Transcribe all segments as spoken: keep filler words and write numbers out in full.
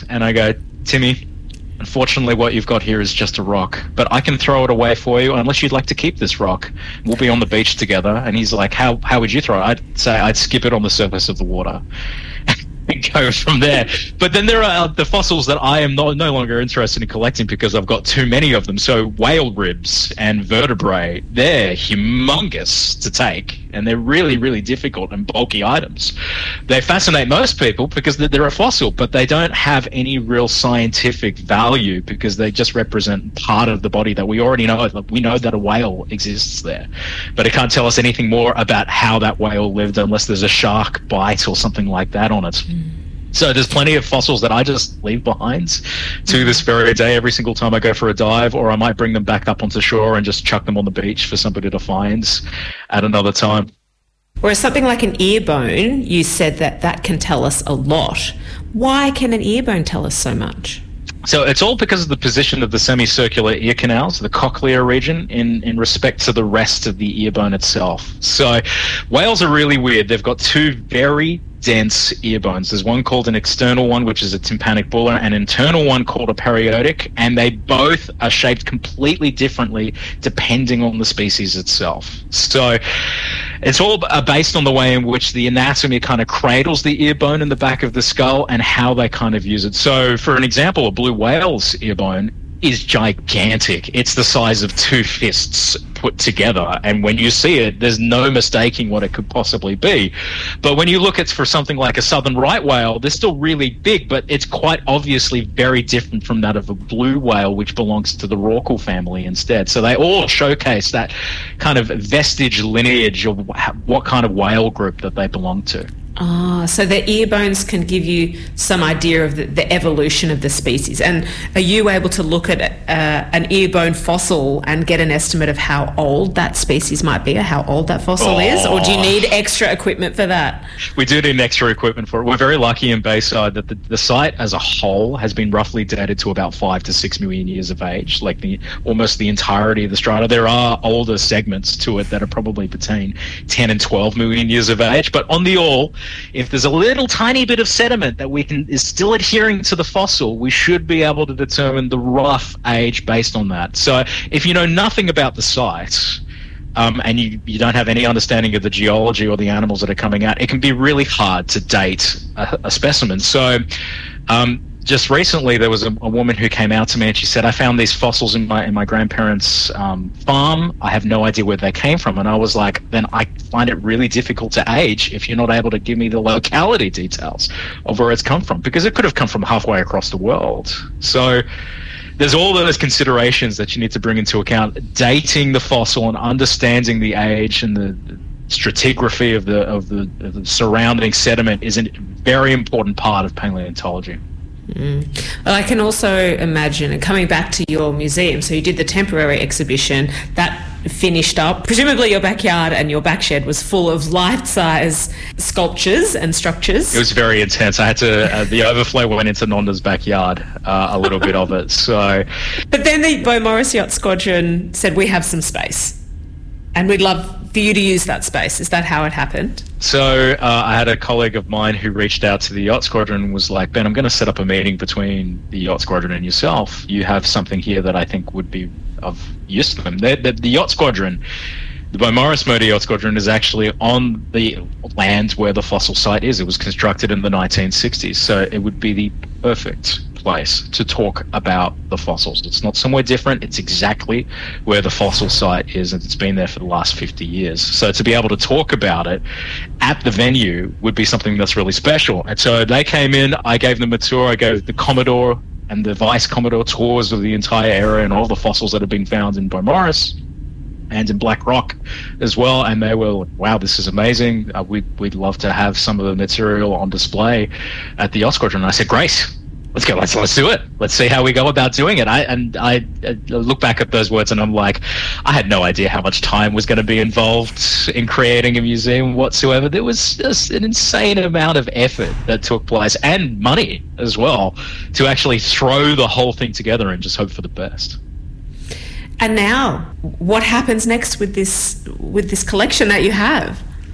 And I go, Timmy, unfortunately what you've got here is just a rock, but I can throw it away for you unless you'd like to keep this rock. We'll be on the beach together. And he's like, how how would you throw it? I'd say I'd skip it on the surface of the water. And go from there. But then there are the fossils that I am no, no longer interested in collecting because I've got too many of them. So whale ribs and vertebrae, they're humongous to take, and they're really, really difficult and bulky items. They fascinate most people because they're a fossil, but they don't have any real scientific value because they just represent part of the body that we already know. Like, we know that a whale exists there, but it can't tell us anything more about how that whale lived unless there's a shark bite or something like that on it. So there's plenty of fossils that I just leave behind to this very day every single time I go for a dive, or I might bring them back up onto shore and just chuck them on the beach for somebody to find at another time. Whereas something like an ear bone, you said that that can tell us a lot. Why can an ear bone tell us so much? So it's all because of the position of the semicircular ear canals, the cochlear region, in, in respect to the rest of the ear bone itself. So whales are really weird. They've got two very dense ear bones. There's one called an external one, which is a tympanic bulla, and an internal one called a periotic, and they both are shaped completely differently depending on the species itself. So it's all based on the way in which the anatomy kind of cradles the ear bone in the back of the skull and how they kind of use it. So for an example, a blue whale's ear bone is gigantic. It's the size of two fists put together, and when you see it, there's no mistaking what it could possibly be. But when you look at for something like a southern right whale, they're still really big, but it's quite obviously very different from that of a blue whale, which belongs to the rorqual family instead. So they all showcase that kind of vestige lineage of what kind of whale group that they belong to. Ah, so the ear bones can give you some idea of the, the evolution of the species. And are you able to look at uh, an ear bone fossil and get an estimate of how old that species might be, or how old that fossil oh. is? Or do you need extra equipment for that? We do need extra equipment for it. We're very lucky in Bayside that the, the site as a whole has been roughly dated to about five to six million years of age, like the almost the entirety of the strata. There are older segments to it that are probably between ten and twelve million years of age, but on the all, if there's a little tiny bit of sediment that we can is still adhering to the fossil, we should be able to determine the rough age based on that. So if you know nothing about the site, um, and you, you don't have any understanding of the geology or the animals that are coming out, it can be really hard to date a, a specimen. So um, just recently there was a, a woman who came out to me and she said, I found these fossils in my in my grandparents' um, farm. I have no idea where they came from. And I was like, then I find it really difficult to age if you're not able to give me the locality details of where it's come from, because it could have come from halfway across the world. So there's all those considerations that you need to bring into account. Dating the fossil and understanding the age and the stratigraphy of the of the, of the surrounding sediment is a very important part of paleontology. Mm. Well, I can also imagine, and coming back to your museum, so you did the temporary exhibition that finished up. Presumably your backyard and your back shed was full of life-size sculptures and structures. It was very intense. I had to, uh, the overflow went into Nonda's backyard, uh, a little bit of it. So, But then the Beaumaris Yacht Squadron said, we have some space and we'd love for you to use that space. Is that how it happened? So uh, I had a colleague of mine who reached out to the Yacht Squadron and was like, Ben, I'm going to set up a meeting between the Yacht Squadron and yourself. You have something here that I think would be of use to them. The, the, the Yacht Squadron, the Beaumaris Motor Yacht Squadron, is actually on the land where the fossil site is. It was constructed in the nineteen sixties, so it would be the perfect place to talk about the fossils. It's not somewhere different. It's exactly where the fossil site is, and it's been there for the last fifty years. So to be able to talk about it at the venue would be something that's really special. And so they came in, I gave them a tour, I gave the Commodore and the Vice Commodore tours of the entire area and all the fossils that have been found in Beaumaris and in Black Rock as well, and they were like, wow, this is amazing. Uh, we'd, we'd love to have some of the material on display at the Yacht Squadron. And I said, great. Let's go. Let's let's do it. Let's see how we go about doing it. I and I, I look back at those words and I'm like, I had no idea how much time was going to be involved in creating a museum whatsoever. There was just an insane amount of effort that took place, and money as well, to actually throw the whole thing together and just hope for the best. And now, what happens next with this with this collection that you have?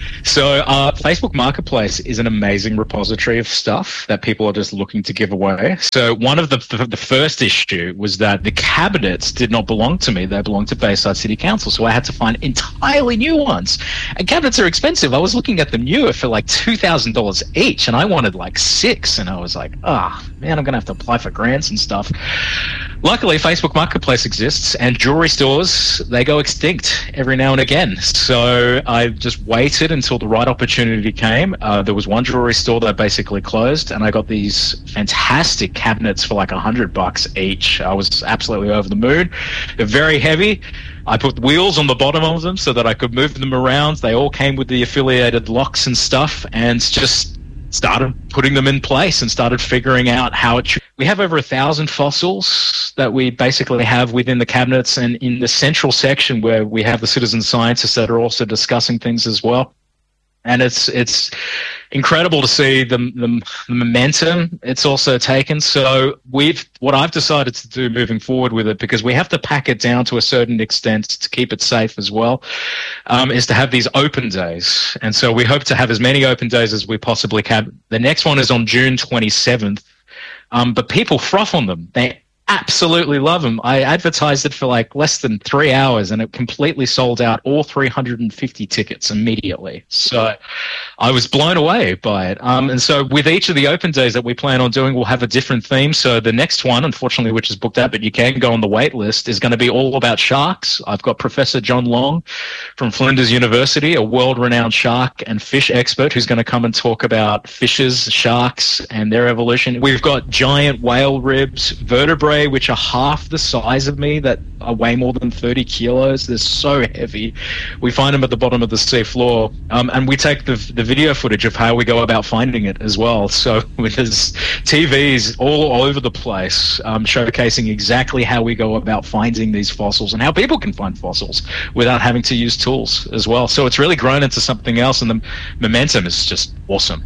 So uh, Facebook Marketplace is an amazing repository of stuff that people are just looking to give away. So one of the, the the first issue was that the cabinets did not belong to me. They belonged to Bayside City Council. So I had to find entirely new ones. And cabinets are expensive. I was looking at them newer for like two thousand dollars each, and I wanted like six. And I was like, ah, oh, man, I'm going to have to apply for grants and stuff. Luckily, Facebook Marketplace exists, and jewelry stores, they go extinct every now and again. So I just waited until the right opportunity came. Uh, there was one jewelry store that basically closed, and I got these fantastic cabinets for like a hundred bucks each. I was absolutely over the moon. They're very heavy. I put wheels on the bottom of them so that I could move them around. They all came with the affiliated locks and stuff, and just started putting them in place and started figuring out how it should. We have over a thousand fossils that we basically have within the cabinets, and in the central section where we have the citizen scientists that are also discussing things as well. And it's it's incredible to see the, the, the momentum it's also taken. So we've what I've decided to do moving forward with it, because we have to pack it down to a certain extent to keep it safe as well, um, is to have these open days. And so we hope to have as many open days as we possibly can. The next one is on June twenty-seventh, um, but people froth on them. They absolutely love them. I advertised it for like less than three hours and it completely sold out all three hundred fifty tickets immediately. So I was blown away by it. Um, and so with each of the open days that we plan on doing, we'll have a different theme. So the next one, unfortunately, which is booked out, but you can go on the wait list, is going to be all about sharks. I've got Professor John Long from Flinders University, a world-renowned shark and fish expert, who's going to come and talk about fishes, sharks, and their evolution. We've got giant whale ribs, vertebrae, which are half the size of me, that are weigh more than thirty kilos. They're so heavy. We find them at the bottom of the sea floor. Um, and we take the, the video footage of how we go about finding it as well. So there's T Vs all over the place, um, showcasing exactly how we go about finding these fossils and how people can find fossils without having to use tools as well. So it's really grown into something else, and the momentum is just awesome.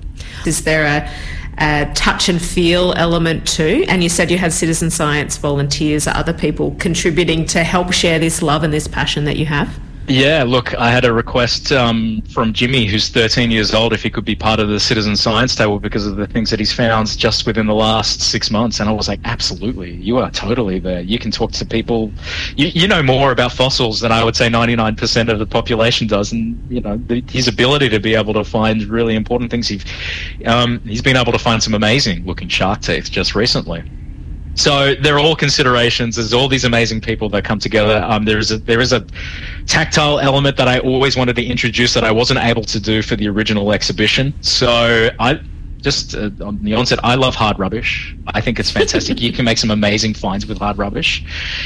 Is there a Uh, touch and feel element too? And you said you had citizen science volunteers, other people contributing to help share this love and this passion that you have? Yeah, look, I had a request um, from Jimmy, who's thirteen years old, if he could be part of the citizen science table because of the things that he's found just within the last six months. And I was like, absolutely, you are totally there. You can talk to people. You, you know more about fossils than I would say ninety-nine percent of the population does. And, you know, the, his ability to be able to find really important things. He's, um, he's been able to find some amazing looking shark teeth just recently. So there are all considerations. There's all these amazing people that come together. Um, there is a there is a tactile element that I always wanted to introduce that I wasn't able to do for the original exhibition. So I just uh, on the onset, I love hard rubbish. I think it's fantastic. You can make some amazing finds with hard rubbish.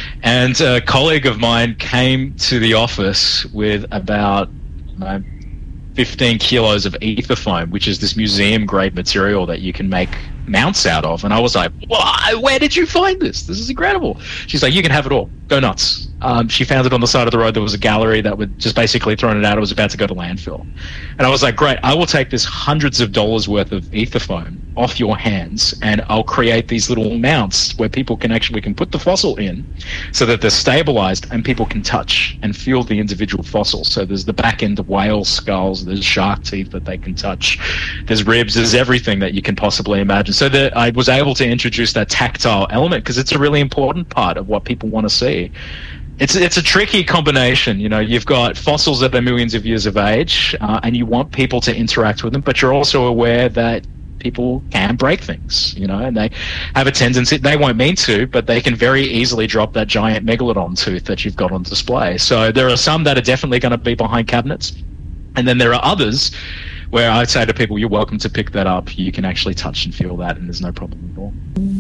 And a colleague of mine came to the office with about uh, fifteen kilos of ether foam, which is this museum grade material that you can make mounts out of. And I was like, why? Where did you find this? This is incredible. She's like, you can have it all. Go nuts. Um, she found it on the side of the road. There was a gallery that would just basically thrown it out. It was about to go to landfill. And I was like, great, I will take this hundreds of dollars worth of ether foam off your hands, and I'll create these little mounts where people can actually can put the fossil in so that they're stabilized and people can touch and feel the individual fossil. So there's the back end of whale skulls, there's shark teeth that they can touch, there's ribs, there's everything that you can possibly imagine. So that I was able to introduce that tactile element because it's a really important part of what people want to see. It's it's a tricky combination. You know, you've got fossils that are millions of years of age, uh, and you want people to interact with them, but you're also aware that people can break things, you know, and they have a tendency, they won't mean to, but they can very easily drop that giant megalodon tooth that you've got on display. So there are some that are definitely going to be behind cabinets, and then there are others where I'd say to people, you're welcome to pick that up. You can actually touch and feel that, and there's no problem at all.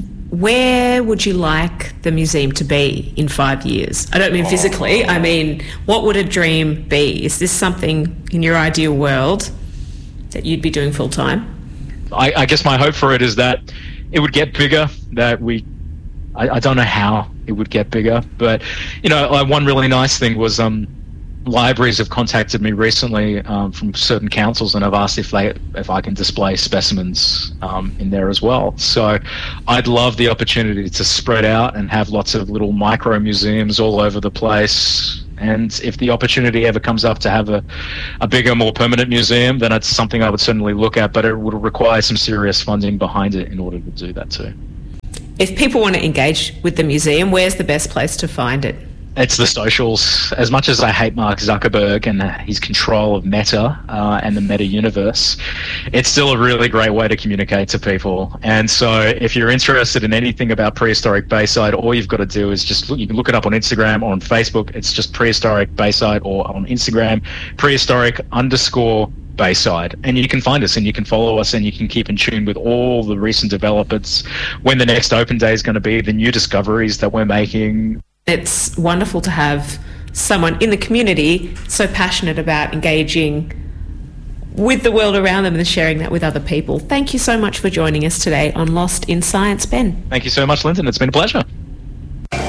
Where would you like the museum to be in five years? I don't mean physically. I mean, what would a dream be? Is this something in your ideal world that you'd be doing full time? I, I guess my hope for it is that it would get bigger, that we, I, I don't know how it would get bigger, but, you know, like one really nice thing was, um, libraries have contacted me recently um, from certain councils and have asked if they if I can display specimens um, in there as well. So I'd love the opportunity to spread out and have lots of little micro museums all over the place And if the opportunity ever comes up to have a, a bigger, more permanent museum, then it's something I would certainly look at, but it would require some serious funding behind it in order to do that too. If people want to engage with the museum, where's the best place to find it? It's the socials. As much as I hate Mark Zuckerberg and his control of Meta uh, and the Meta universe, it's still a really great way to communicate to people. And so if you're interested in anything about Prehistoric Bayside, all you've got to do is just look, you can look it up on Instagram or on Facebook. It's just Prehistoric Bayside, or on Instagram, prehistoric underscore Bayside, and you can find us and you can follow us and you can keep in tune with all the recent developments, when the next open day is going to be, the new discoveries that we're making. It's wonderful to have someone in the community so passionate about engaging with the world around them and sharing that with other people. Thank you so much for joining us today on Lost in Science, Ben. Thank you so much, Linton. It's been a pleasure.